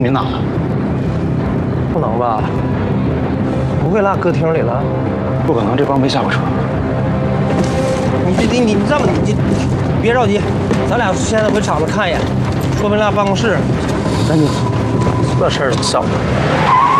你哪了？ 不能吧？不会落歌厅里了？ 不可能，这帮没下过车。 你这么你别着急，咱俩现在回厂子看一眼，说不定落办公室。 赶紧， 这事儿小。